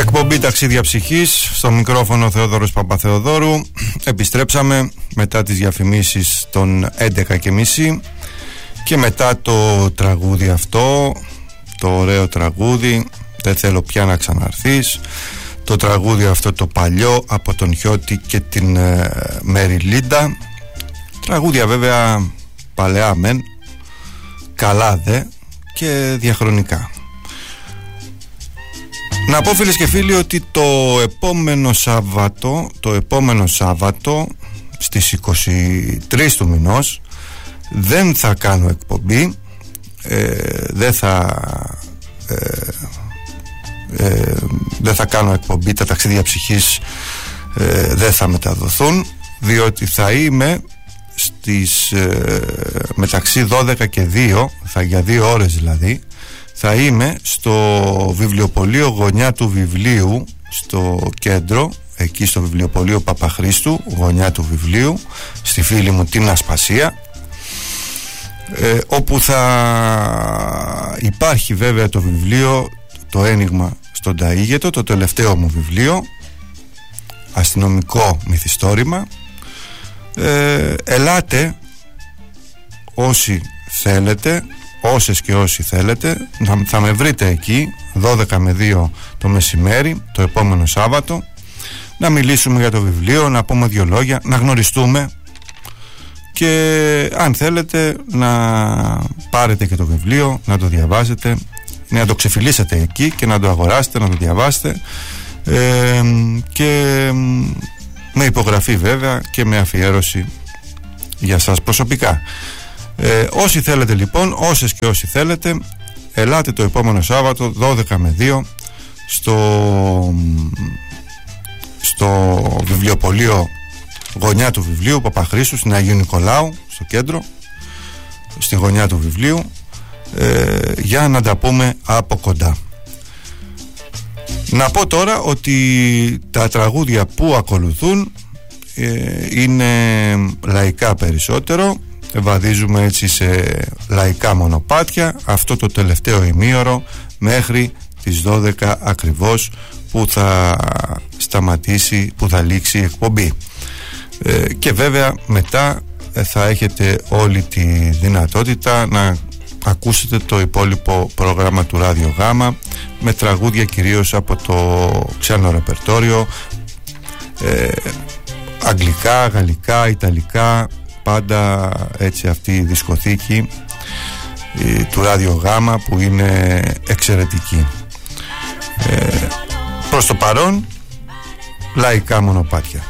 Εκπομπή Ταξίδια Ψυχής, στο μικρόφωνο Θεόδωρος Παπαθεοδόρου. Επιστρέψαμε μετά τις διαφημίσεις των 11:30 και μετά το τραγούδι αυτό, το ωραίο τραγούδι «Δεν θέλω πια να ξαναρθείς», το τραγούδι αυτό το παλιό από τον Χιώτη και την Μέρι Λίντα. Τραγούδια βέβαια παλαιά μεν, καλά δε και διαχρονικά. Να πω, φίλες και φίλοι, ότι το επόμενο Σάββατο στις 23 του μηνός δεν θα κάνω εκπομπή, δεν θα κάνω εκπομπή, τα ταξίδια ψυχής δεν θα μεταδοθούν, διότι θα είμαι μεταξύ 12 και 2, για 2 ώρες δηλαδή, θα είμαι στο βιβλιοπωλείο Γωνιά του Βιβλίου στο κέντρο, εκεί στο βιβλιοπωλείο Παπαχρήστου, Γωνιά του Βιβλίου, στη φίλη μου την Ασπασία, όπου θα υπάρχει βέβαια το βιβλίο «Το ένιγμα στον Ταΐγετο», το τελευταίο μου βιβλίο, αστυνομικό μυθιστόρημα. Ελάτε όσοι θέλετε, όσες και όσοι θέλετε, θα με βρείτε εκεί 12 με 2 το μεσημέρι το επόμενο Σάββατο, να μιλήσουμε για το βιβλίο, να πούμε 2 λόγια, να γνωριστούμε και αν θέλετε να πάρετε και το βιβλίο, να το διαβάσετε, να το ξεφυλίσετε εκεί και να το αγοράσετε, να το διαβάσετε, και με υπογραφή βέβαια και με αφιέρωση για σας προσωπικά. Όσοι θέλετε λοιπόν, όσες και όσοι θέλετε, ελάτε το επόμενο Σάββατο 12 με 2 στο βιβλιοπωλείο Γωνιά του Βιβλίου Παπαχρήστου, στην Αγίου Νικολάου, στο κέντρο, στη Γωνιά του Βιβλίου, για να τα πούμε από κοντά. Να πω τώρα ότι τα τραγούδια που ακολουθούν είναι λαϊκά περισσότερο. Βαδίζουμε έτσι σε λαϊκά μονοπάτια αυτό το τελευταίο ημίωρο μέχρι τις 12 ακριβώς, που θα σταματήσει, που θα λήξει η εκπομπή, και βέβαια μετά θα έχετε όλη τη δυνατότητα να ακούσετε το υπόλοιπο πρόγραμμα του Ράδιο Γάμα, με τραγούδια κυρίως από το ξένο ρεπερτόριο, αγγλικά, γαλλικά, ιταλικά, πάντα έτσι αυτή η δισκοθήκη του Ράδιο Γάμα που είναι εξαιρετική. Προς το παρόν λαϊκά μονοπάτια.